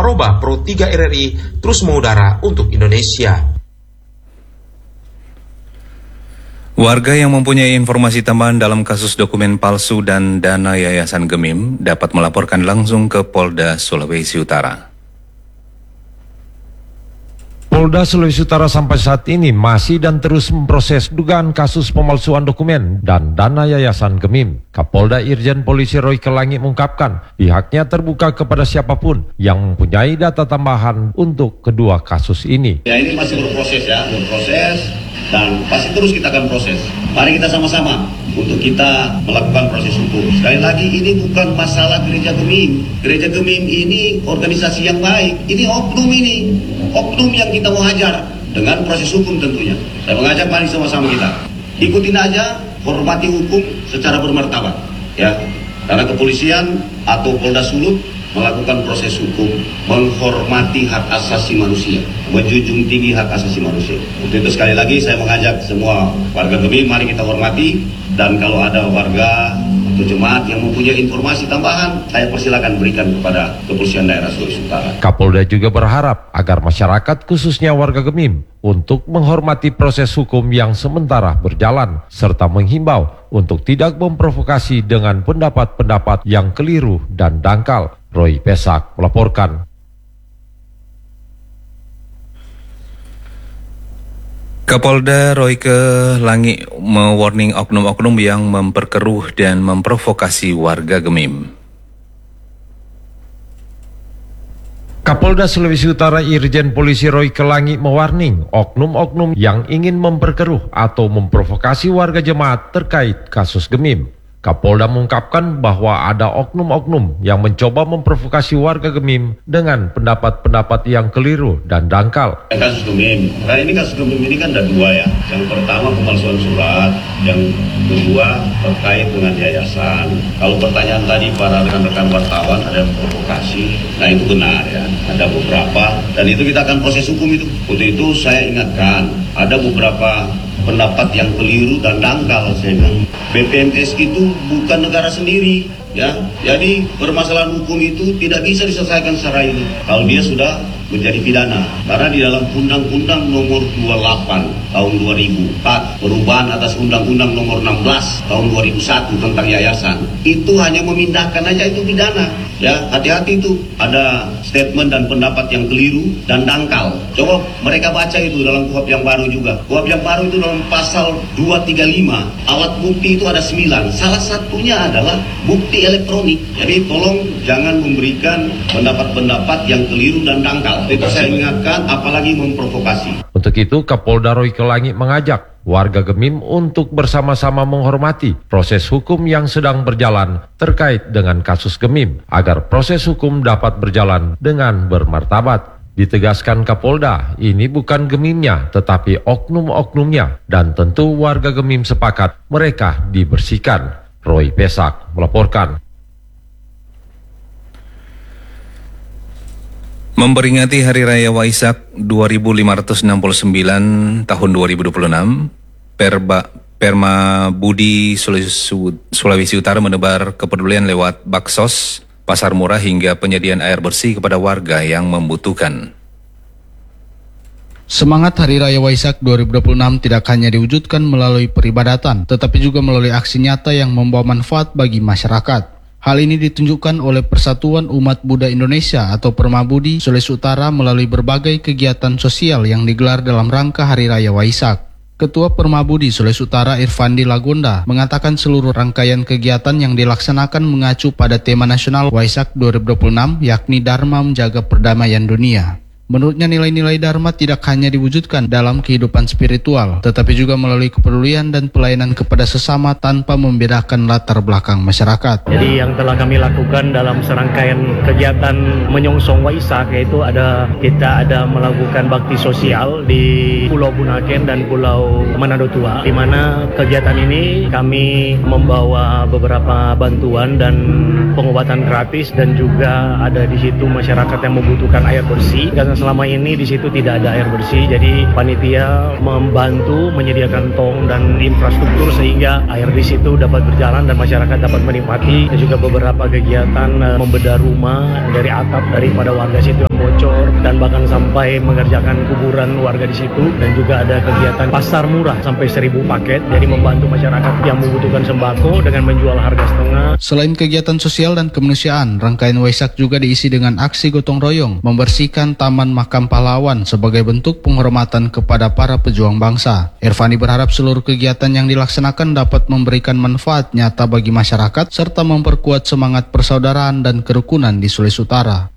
Aroba Pro 3 RRI terus mengudara untuk Indonesia. Warga yang mempunyai informasi tambahan dalam kasus dokumen palsu dan dana Yayasan Gemim dapat melaporkan langsung ke Polda Sulawesi Utara. Polda Sulawesi Utara sampai saat ini masih dan terus memproses dugaan kasus pemalsuan dokumen dan dana Yayasan Gemim. Kapolda Irjen Polisi Roy Kelangi mengungkapkan pihaknya terbuka kepada siapapun yang mempunyai data tambahan untuk kedua kasus ini. Ya, ini masih berproses dan pasti terus kita akan proses. Mari kita sama-sama untuk kita melakukan proses hukum. Sekali lagi, ini bukan masalah gereja Gemim. Gereja Gemim ini organisasi yang baik. Ini. Oknum yang kita mau hajar dengan proses hukum tentunya. Saya mengajak mari sama-sama kita. Ikutin aja, hormati hukum secara bermartabat. Ya, karena kepolisian atau Polda Sulut melakukan proses hukum, menghormati hak asasi manusia, menjunjung tinggi hak asasi manusia. Untuk itu sekali lagi saya mengajak semua warga Gemim, mari kita hormati, dan kalau ada warga atau jemaat yang mempunyai informasi tambahan, saya persilakan berikan kepada Kepolisian Daerah Sulawesi Utara. Kapolda juga berharap agar masyarakat khususnya warga Gemim untuk menghormati proses hukum yang sementara berjalan, serta menghimbau untuk tidak memprovokasi dengan pendapat-pendapat yang keliru dan dangkal. Roy Pesak melaporkan. Kapolda Roy Kelangi mewarning oknum-oknum yang memperkeruh dan memprovokasi warga Gemim. Kapolda Sulawesi Utara Irjen Polisi Roy Kelangi mewarning oknum-oknum yang ingin memperkeruh atau memprovokasi warga jemaat terkait kasus Gemim. Kapolda mengungkapkan bahwa ada oknum-oknum yang mencoba memprovokasi warga Gemim dengan pendapat-pendapat yang keliru dan dangkal. Kasus Gemim, karena ini kasus Gemim ini kan ada dua ya. Yang pertama pemalsuan surat, yang kedua terkait dengan yayasan. Kalau pertanyaan tadi para rekan-rekan wartawan ada provokasi, nah itu benar ya. Ada beberapa, dan itu kita akan proses hukum itu. Untuk itu saya ingatkan, ada beberapa pendapat yang keliru dan dangkal. Saya bilang BPMS itu bukan negara sendiri ya, jadi permasalahan hukum itu tidak bisa diselesaikan secara ini kalau dia sudah menjadi pidana, karena di dalam Undang-Undang Nomor 28 Tahun 2004 perubahan atas Undang-Undang Nomor 16 Tahun 2001 tentang yayasan itu hanya memindahkan aja itu pidana ya. Hati-hati itu ada statement dan pendapat yang keliru dan dangkal. Coba mereka baca itu dalam KUHP yang baru juga. KUHP yang baru itu dalam pasal 235 alat bukti itu ada 9, salah satunya adalah bukti elektronik. Jadi tolong jangan memberikan pendapat-pendapat yang keliru dan dangkal. Itu saya ingatkan, apalagi memprovokasi. Untuk itu Kapolda Roy Kelangi mengajak warga Gemim untuk bersama-sama menghormati proses hukum yang sedang berjalan terkait dengan kasus Gemim agar proses hukum dapat berjalan dengan bermartabat. Ditegaskan Kapolda, ini bukan Gemimnya tetapi oknum-oknumnya, dan tentu warga Gemim sepakat mereka dibersihkan. Roy Pesak melaporkan. Memperingati Hari Raya Waisak 2569 tahun 2026, Perma Budi Sulawesi Utara menebar kepedulian lewat baksos, pasar murah hingga penyediaan air bersih kepada warga yang membutuhkan. Semangat Hari Raya Waisak 2026 tidak hanya diwujudkan melalui peribadatan, tetapi juga melalui aksi nyata yang membawa manfaat bagi masyarakat. Hal ini ditunjukkan oleh Persatuan Umat Buddha Indonesia atau Permabudi Sulawesi Utara melalui berbagai kegiatan sosial yang digelar dalam rangka Hari Raya Waisak. Ketua Permabudi Sulawesi Utara Irfandi Lagonda mengatakan seluruh rangkaian kegiatan yang dilaksanakan mengacu pada tema nasional Waisak 2026 yakni Dharma menjaga perdamaian dunia. Menurutnya nilai-nilai Dharma tidak hanya diwujudkan dalam kehidupan spiritual, tetapi juga melalui kepedulian dan pelayanan kepada sesama tanpa membedakan latar belakang masyarakat. Jadi yang telah kami lakukan dalam serangkaian kegiatan menyongsong Waisak yaitu kita ada melakukan bakti sosial di Pulau Bunaken dan Pulau Manado Tua, di mana kegiatan ini kami membawa beberapa bantuan dan pengobatan gratis, dan juga ada di situ masyarakat yang membutuhkan air bersih. Dan selama ini di situ tidak ada air bersih, jadi panitia membantu menyediakan tong dan infrastruktur sehingga air di situ dapat berjalan dan masyarakat dapat menikmati. Dan juga beberapa kegiatan membedah rumah dari atap daripada warga situ. bocor dan bahkan sampai mengerjakan kuburan warga di situ, dan juga ada kegiatan pasar murah sampai 1.000 paket, jadi membantu masyarakat yang membutuhkan sembako dengan menjual harga setengah. Selain kegiatan sosial dan kemanusiaan, rangkaian Waisak juga diisi dengan aksi gotong royong membersihkan Taman Makam Pahlawan sebagai bentuk penghormatan kepada para pejuang bangsa. Irfani berharap seluruh kegiatan yang dilaksanakan dapat memberikan manfaat nyata bagi masyarakat serta memperkuat semangat persaudaraan dan kerukunan di Sulawesi Utara.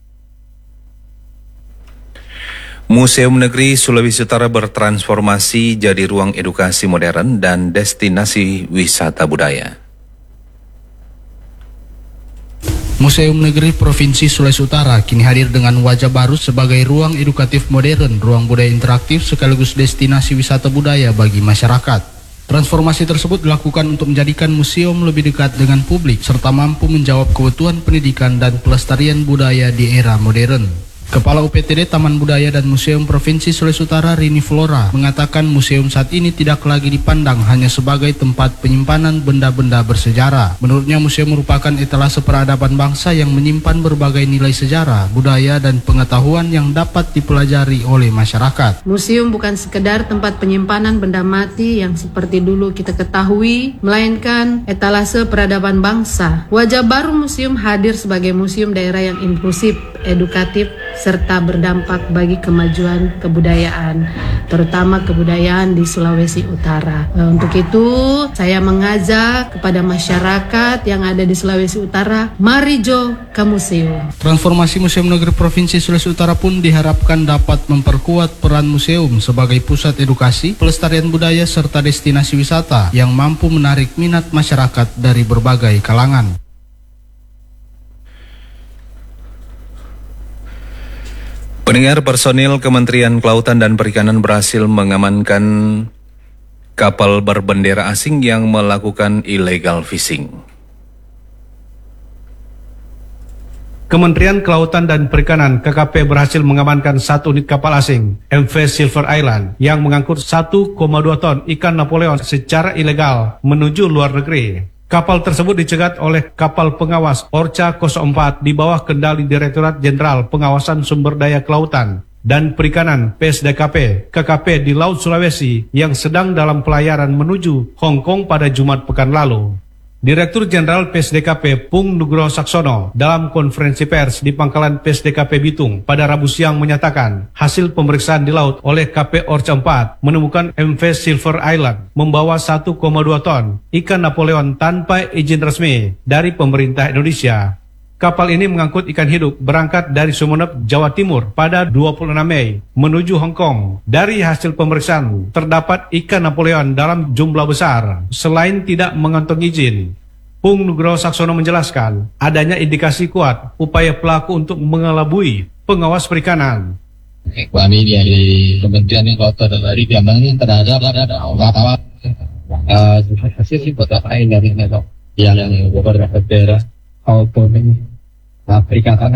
Museum Negeri Sulawesi Utara bertransformasi jadi ruang edukasi modern dan destinasi wisata budaya. Museum Negeri Provinsi Sulawesi Utara kini hadir dengan wajah baru sebagai ruang edukatif modern, ruang budaya interaktif sekaligus destinasi wisata budaya bagi masyarakat. Transformasi tersebut dilakukan untuk menjadikan museum lebih dekat dengan publik serta mampu menjawab kebutuhan pendidikan dan pelestarian budaya di era modern. Kepala UPTD Taman Budaya dan Museum Provinsi Sulawesi Utara Rini Flora mengatakan museum saat ini tidak lagi dipandang hanya sebagai tempat penyimpanan benda-benda bersejarah. Menurutnya museum merupakan etalase peradaban bangsa yang menyimpan berbagai nilai sejarah, budaya dan pengetahuan yang dapat dipelajari oleh masyarakat. Museum bukan sekedar tempat penyimpanan benda mati yang seperti dulu kita ketahui, melainkan etalase peradaban bangsa. Wajah baru museum hadir sebagai museum daerah yang inklusif, edukatif, serta berdampak bagi kemajuan kebudayaan, terutama kebudayaan di Sulawesi Utara. Untuk itu, saya mengajak kepada masyarakat yang ada di Sulawesi Utara, mari jo ke museum. Transformasi Museum Negeri Provinsi Sulawesi Utara pun diharapkan dapat memperkuat peran museum sebagai pusat edukasi, pelestarian budaya, serta destinasi wisata yang mampu menarik minat masyarakat dari berbagai kalangan. Pendengar, personil Kementerian Kelautan dan Perikanan berhasil mengamankan kapal berbendera asing yang melakukan illegal fishing. Kementerian Kelautan dan Perikanan KKP berhasil mengamankan satu unit kapal asing MV Silver Island yang mengangkut 1,2 ton ikan Napoleon secara ilegal menuju luar negeri. Kapal tersebut dicegat oleh kapal pengawas Orca 04 di bawah kendali Direktorat Jenderal Pengawasan Sumber Daya Kelautan dan Perikanan PSDKP KKP di Laut Sulawesi yang sedang dalam pelayaran menuju Hong Kong pada Jumat pekan lalu. Direktur Jenderal PSDKP Pung Nugroho Saksono dalam konferensi pers di Pangkalan PSDKP Bitung pada Rabu siang menyatakan hasil pemeriksaan di laut oleh KP Orca 4 menemukan MV Silver Island membawa 1,2 ton ikan Napoleon tanpa izin resmi dari pemerintah Indonesia. Kapal ini mengangkut ikan hidup berangkat dari Sumeneb, Jawa Timur pada 26 Mei menuju Hong Kong. Dari hasil pemeriksaan, terdapat ikan Napoleon dalam jumlah besar selain tidak mengantongi izin. Pung Nugroho Saksono menjelaskan adanya indikasi kuat upaya pelaku untuk mengelabui pengawas perikanan. Kami dari Kementerian Kelautan dan Perikanan terhadap wartawan hasil beberapa dari yang beberapa daerah maupun perikanan.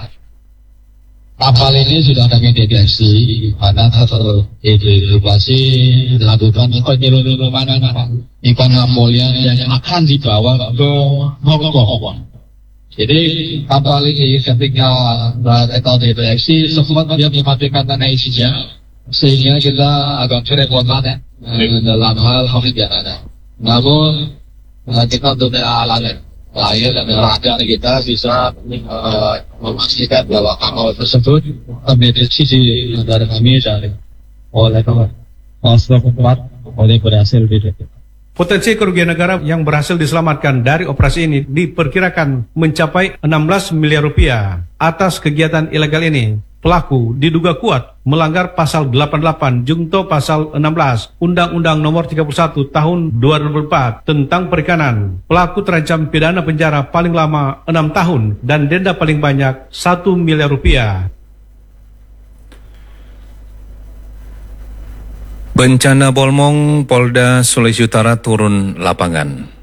Kapal ini sudah kami deteksi pada satu evaluasi dilakukan penyeludupan ikan Napoleon yang akan dibawa ke Hong Kong. Jadi kapal ini ketika deteksi sempat dia mematikan tanah isinya, sehingga kita agak kerepotan dalam hal pembicaraan. Namun kita sudah alat lain dan rakyat kita bisa memastikan bahwa kapal tersebut terdeteksi di negara kami dari oleh berhasil dideteksi. Potensi kerugian negara yang berhasil diselamatkan dari operasi ini diperkirakan mencapai 16 miliar rupiah. Atas kegiatan ilegal ini, pelaku diduga kuat melanggar pasal 88 Jungto pasal 16 Undang-Undang Nomor 31 Tahun 2004 tentang perikanan. Pelaku terancam pidana penjara paling lama 6 tahun dan denda paling banyak 1 miliar rupiah. Bencana Bolmong, Polda Sulawesi Utara turun lapangan.